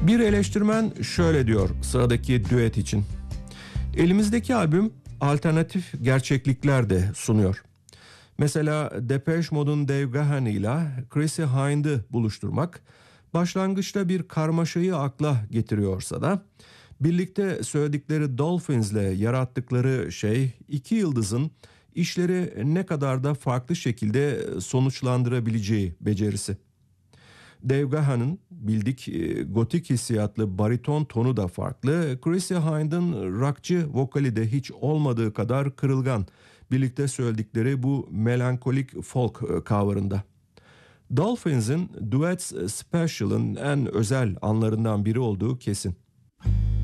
Bir eleştirmen şöyle diyor sıradaki düet için. Elimizdeki albüm alternatif gerçeklikler de sunuyor. Mesela Depeche Mode'un Dave Gahan ile Chrissie Hynde'ı buluşturmak başlangıçta bir karmaşayı akla getiriyorsa da birlikte söyledikleri Dolphins'le yarattıkları şey iki yıldızın işleri ne kadar da farklı şekilde sonuçlandırabileceği becerisi. Dave Gahan'ın bildik gotik hissiyatlı bariton tonu da farklı. Chrissie Hynde'ın rockçı vokali de hiç olmadığı kadar kırılgan. Birlikte söyledikleri bu melankolik folk cover'ında. Dolphins'in Duets Special'ın en özel anlarından biri olduğu kesin.